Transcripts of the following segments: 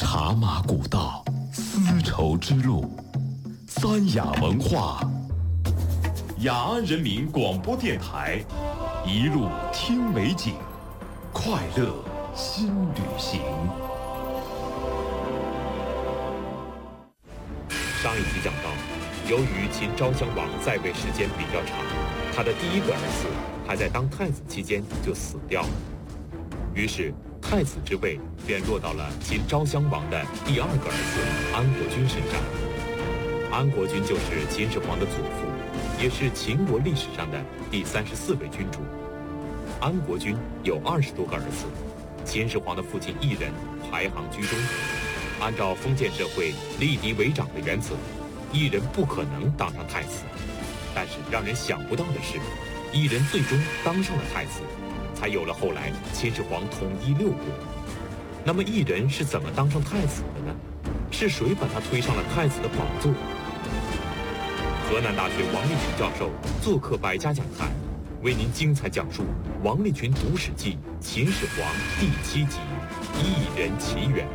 茶马古道，丝绸之路，三雅文化。雅安人民广播电台，一路听美景，快乐新旅行。 上一集讲到，由于秦昭襄王在位时间比较长，他的第一个儿子还在当太子期间就死掉了，于是太子之位便落到了秦昭襄王的第二个儿子安国君身上。安国君就是秦始皇的祖父，也是秦国历史上的第34位君主。安国君有20多个儿子，秦始皇的父亲异人排行居中。按照封建社会立嫡为长的原则，异人不可能当上太子。但是让人想不到的是，异人最终当上了太子，才有了后来秦始皇统一6国。那么异人是怎么当上太子的呢？是谁把他推上了太子的宝座？河南大学王立群教授做客百家讲坛，为您精彩讲述王立群读史记秦始皇第7集异人起源。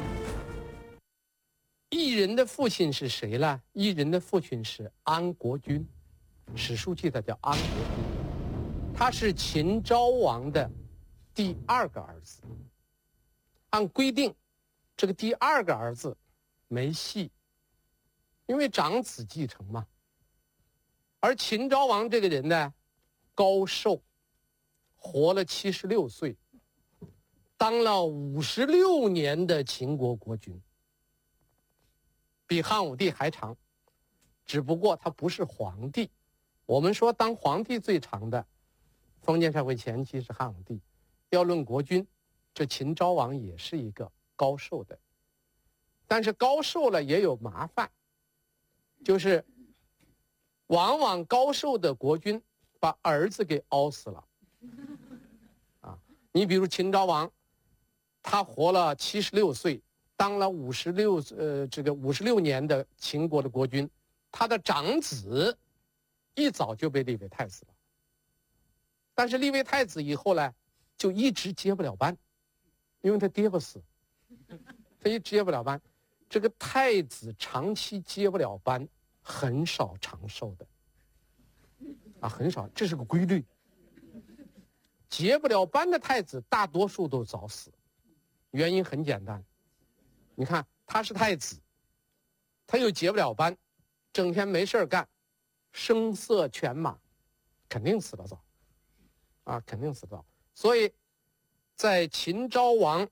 异人的父亲是谁呢？异人的父亲是安国君，史书记载叫安国君，他是秦昭王的第2个儿子。按规定，这个第2个儿子没戏，因为长子继承嘛。而秦昭王这个人呢，高寿，活了76岁，当了56年的秦国国君，比汉武帝还长，只不过他不是皇帝。我们说当皇帝最长的，封建社会前期是汉武帝。要论国君，这秦昭王也是一个高寿的。但是高寿了也有麻烦，就是往往高寿的国君把儿子给熬死了。你比如秦昭王，他活了76岁，当了56年的秦国的国君，他的长子一早就被立为太子了。但是立为太子以后呢，就一直接不了班，因为他爹不死，他一直接不了班。这个太子长期接不了班，很少长寿的，很少，这是个规律。接不了班的太子大多数都早死，原因很简单。你看他是太子，他又接不了班，整天没事干，声色犬马，肯定死得早，肯定死得早。所以在秦昭王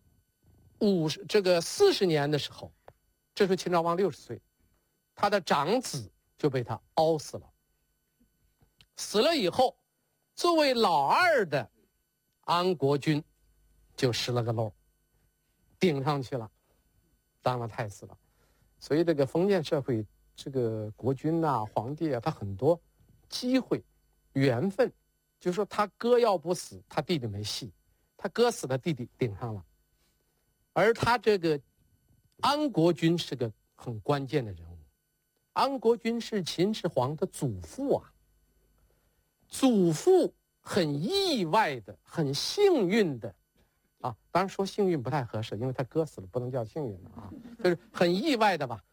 40年的时候，这时候秦昭王60岁，他的长子就被他熬死了。死了以后，作为老2的安国君就失了个漏，顶上去了，当了太子了。所以这个封建社会，这个国君皇帝他很多机会缘分，就是说他哥要不死，他弟弟没戏；他哥死了，弟弟顶上了。而他这个安国君是个很关键的人物。安国君是秦始皇的祖父啊，祖父很意外的、很幸运的当然说幸运不太合适，因为他哥死了不能叫幸运了就是很意外的吧，